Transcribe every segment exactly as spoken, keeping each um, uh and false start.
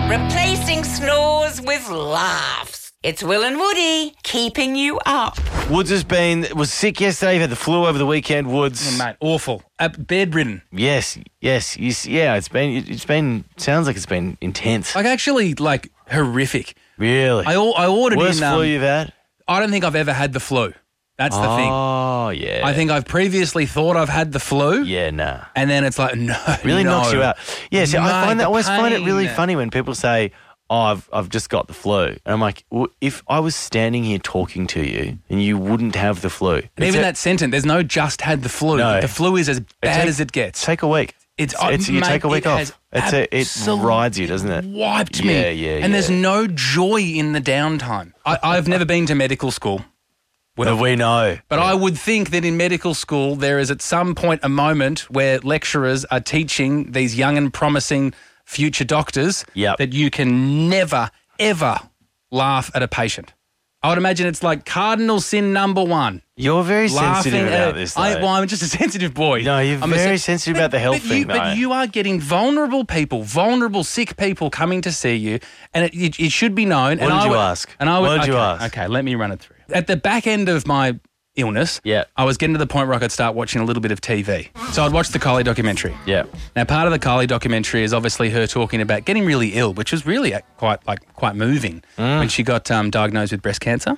Replacing snores with laughs. It's Will and Woody keeping you up. Woods has been was sick yesterday. He had the flu over the weekend. Woods, Oh, mate, awful. Uh, bedridden. yes, yes, yes, yeah. It's been, it's been. Sounds like it's been intense. Like, actually, like, horrific. Really, I, I ordered worst in... Um, flu you've had? I don't think I've ever had the flu. That's the thing. Oh yeah. I think I've previously thought I've had the flu. Yeah, nah. And then it's like, no, Really no. knocks you out. Yeah, see, I Mate, find that, I the always find it really pain. funny when people say, "Oh, I've I've just got the flu," and I'm like, well, if I was standing here talking to you and you wouldn't have the flu, And even a- that sentence, there's no just had the flu. No. The flu is as bad take- as it gets. take a week. It's, It's, you mate, take a week it off. has It's a, it absolute- rides you, doesn't it? Wiped me. Yeah, yeah, And there's yeah. no joy in the downtime. I, I've never been to medical school. But we know. But I would think that in medical school, there is at some point a moment where lecturers are teaching these young and promising future doctors Yep. that you can never, ever laugh at a patient. I would imagine it's like cardinal sin number one. You're very Laughing sensitive about at, this, though. I, well, I'm just a sensitive boy. No, you're I'm a very sen- sensitive about the health but thing, you, though. But you are getting vulnerable people, vulnerable sick people coming to see you, and it, it, it should be known. What and did I you would, ask? And I would, What did okay, you ask? Okay, let me run it through. At the back end of my illness, Yeah. I was getting to the point where I could start watching a little bit of T V. So I'd watch the Kylie documentary. Yeah. Now, part of the Kylie documentary is obviously her talking about getting really ill, which was really uh, quite like quite moving Mm. when she got um, diagnosed with breast cancer.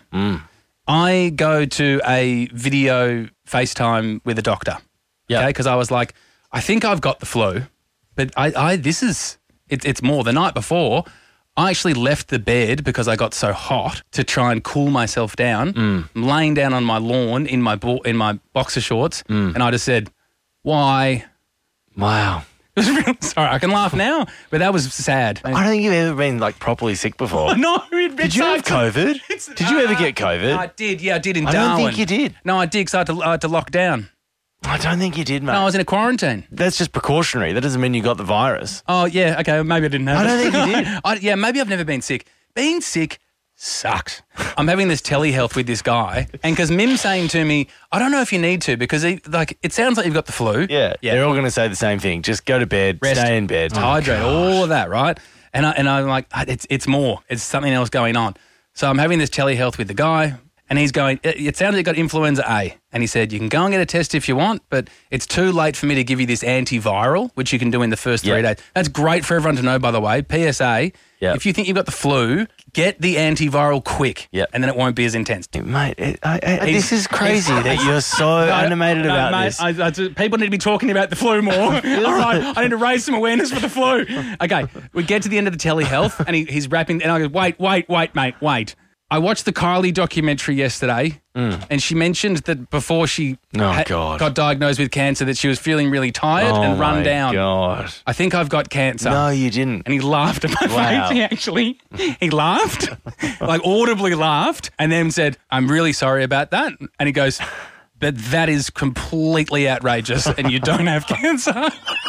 I go to a video FaceTime with a doctor. Yeah. Okay, because I was like, I think I've got the flu, but I, I this is it, it's more. The night before, I actually left the bed because I got so hot to try and cool myself down. Mm. I'm laying down on my lawn in my bo- in my boxer shorts, Mm. and I just said, "Why?" Wow. It was really, sorry, I can laugh now, but that was sad. I don't think you've ever been like properly sick before. No, it, Did you have COVID? Did you ever get COVID? I did, yeah, I did in I don't Darwin. think you did. No, I did because I, had to- I had to lock down. I don't think you did, mate. No, I was in a quarantine. That's just precautionary. That doesn't mean you got the virus. Oh, yeah, okay, maybe I didn't have I it. don't think you did. I, yeah, maybe I've never been sick. Being sick sucks. I'm having this telehealth with this guy, and because Mim's saying to me, I don't know if you need to, because he, like it sounds like you've got the flu. Yeah. Yeah. They're all going to say the same thing. Just go to bed, Rest. stay in bed. Hydrate, all of that, right? And, I, and I'm like, "Ah, it's, it's more. It's something else going on. So I'm having this telehealth with the guy, and he's going, it, it sounds like you've got influenza A. And he said, you can go and get a test if you want, but it's too late for me to give you this antiviral, which you can do in the first three Yeah. days. That's great for everyone to know, by the way. P S A, Yeah. if you think you've got the flu, get the antiviral quick, Yeah. and then it won't be as intense. Mate, it, I, I, He's- this is crazy that you're so animated No, about mate, this. I, I, just- people need to be talking about the flu more. All right, I need to raise some awareness for the flu. Okay, we get to the end of the telehealth, and he, he's wrapping, and I go, wait, wait, wait, mate, wait. I watched the Kylie documentary yesterday, and she mentioned that before she Oh, ha- God. got diagnosed with cancer, that she was feeling really tired oh and run my down. God. I think I've got cancer. No, you didn't. And he laughed at my Wow. face. He actually, he laughed, like audibly laughed, and then said, I'm really sorry about that. And he goes, but that is completely outrageous and you don't have cancer.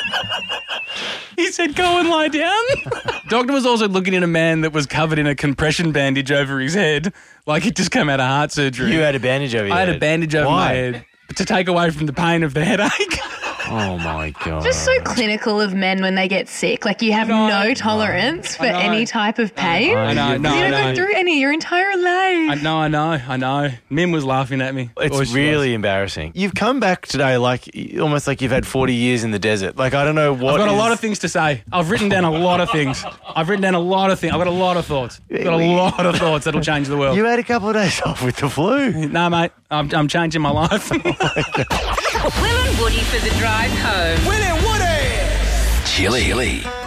He said, go and lie down. Doctor was also looking at a man that was covered in a compression bandage over his head, like he'd just come out of heart surgery. You had a bandage over your I had head. a bandage over Why? my head to take away from the pain of the headache. Oh, my God. Just so clinical of men when they get sick. Like you have I know. no tolerance for I know. any type of pain. I know, no, you I don't know. go through any your entire life. I know, I know, I know. Mim was laughing at me. It's Or she really was. embarrassing. You've come back today like almost like you've had forty years in the desert. Like, I don't know what I've got a is- lot of things to say. I've written down a lot of things. I've written down a lot of things. I've got a lot of thoughts. I've got a lot of thoughts that'll change the world. You had a couple of days off with the flu. No, mate, I'm, I'm changing my life. Will and Woody for the drive home. Chili.